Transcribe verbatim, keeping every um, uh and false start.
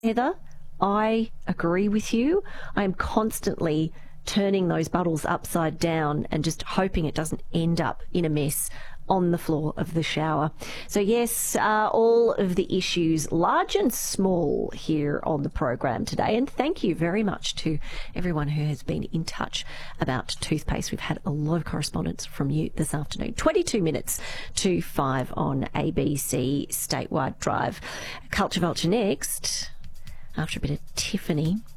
Heather, I agree with you. I'm constantly turning those bottles upside down and just hoping it doesn't end up in a mess on the floor of the shower. So yes, uh, all of the issues, large and small, here on the program today. And thank you very much to everyone who has been in touch about toothpaste. We've had a lot of correspondence from you this afternoon. twenty-two minutes to five on A B C Statewide Drive. Culture Vulture next, after a bit of Tiffany.